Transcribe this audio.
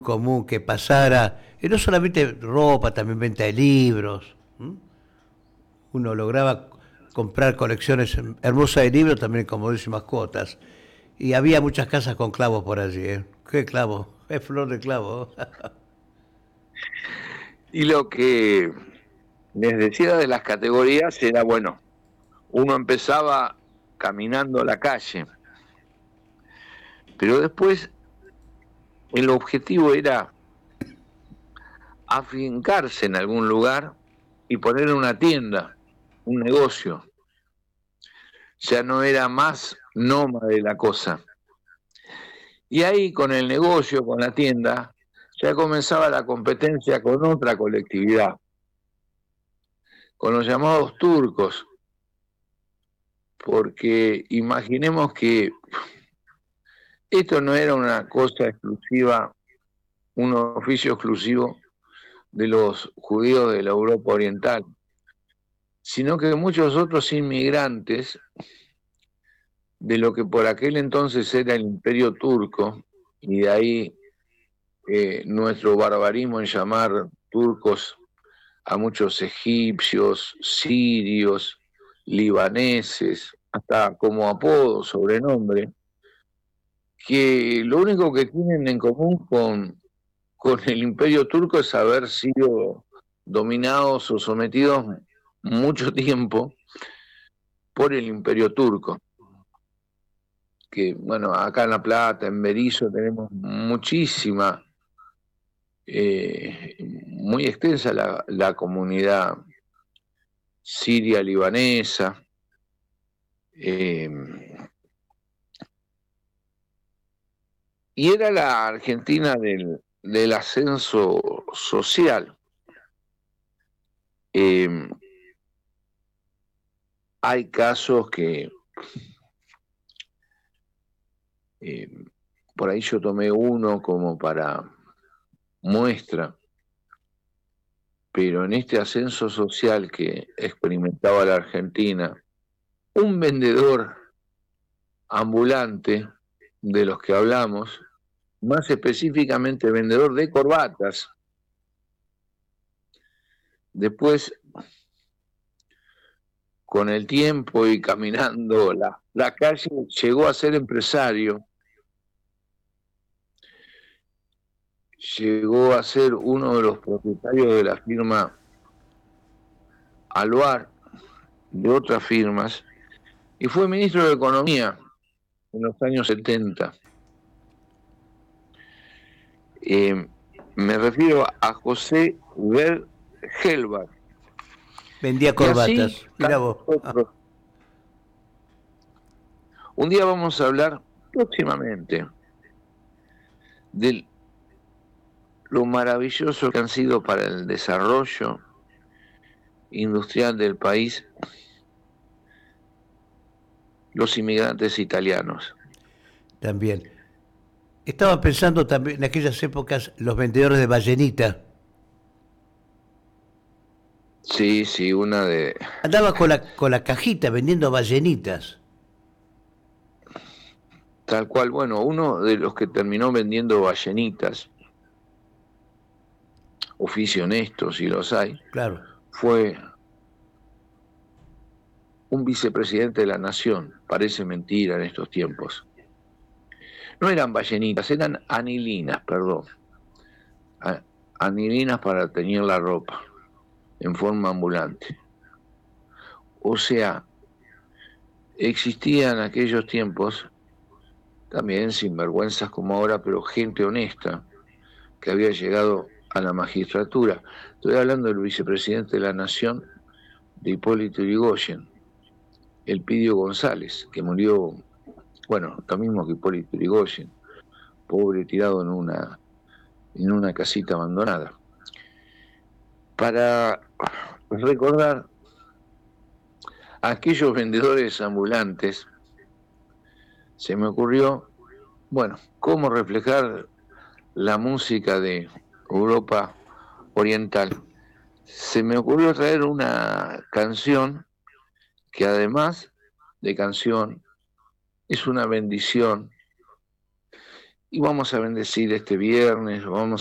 común que pasara, y no solamente ropa, también venta de libros. ¿M? Uno lograba comprar colecciones hermosas de libros, también como dice mascotas. Y había muchas casas con clavos por allí, ¿eh? ¿Qué clavo? Es flor de clavo. Y lo que les decía de las categorías era, bueno, uno empezaba caminando la calle, pero después el objetivo era afincarse en algún lugar y poner una tienda, un negocio. Ya no era más nómade la cosa. Y ahí con el negocio, con la tienda, ya comenzaba la competencia con otra colectividad, con los llamados turcos, porque imaginemos que esto no era una cosa exclusiva, un oficio exclusivo de los judíos de la Europa Oriental, sino que muchos otros inmigrantes de lo que por aquel entonces era el Imperio Turco, y de ahí nuestro barbarismo en llamar turcos a muchos egipcios, sirios, libaneses, hasta como apodo, sobrenombre, que lo único que tienen en común con el Imperio Turco es haber sido dominados o sometidos mucho tiempo por el Imperio Turco. Que, bueno, acá en La Plata, en Berisso, tenemos muchísima, muy extensa la comunidad siria libanesa. Eh, y era la Argentina del ascenso social. Eh, hay casos que eh, por ahí yo tomé uno como para muestra, pero en este ascenso social que experimentaba la Argentina, un vendedor ambulante de los que hablamos, más específicamente vendedor de corbatas, después con el tiempo y caminando la calle, llegó a ser empresario, llegó a ser uno de los propietarios de la firma Aluar, de otras firmas, y fue ministro de Economía en los años 70. Eh, Me refiero a José Gelbar. Vendía Y así, corbatas. Mira tantos vos. otros. Un día vamos a hablar próximamente de lo maravilloso que han sido para el desarrollo industrial del país los inmigrantes italianos. También. Estaba pensando también en aquellas épocas los vendedores de ballenita. Sí, sí, una de... Andaba con la cajita vendiendo ballenitas. Tal cual, bueno, uno de los que terminó vendiendo ballenitas, oficio honesto, si los hay, Claro. fue un vicepresidente de la Nación. Parece mentira en estos tiempos. No eran ballenitas, eran anilinas, perdón. Anilinas para teñir la ropa, en forma ambulante. O sea, existía en aquellos tiempos, también sinvergüenzas como ahora, pero gente honesta que había llegado a la magistratura. Estoy hablando del vicepresidente de la Nación, de Hipólito Yrigoyen, Elpidio González, que murió, bueno, lo mismo que Hipólito Yrigoyen, pobre tirado en una casita abandonada. Para recordar a aquellos vendedores ambulantes, se me ocurrió, bueno, cómo reflejar la música de Europa Oriental. Se me ocurrió traer una canción que además de canción es una bendición y vamos a bendecir este viernes, vamos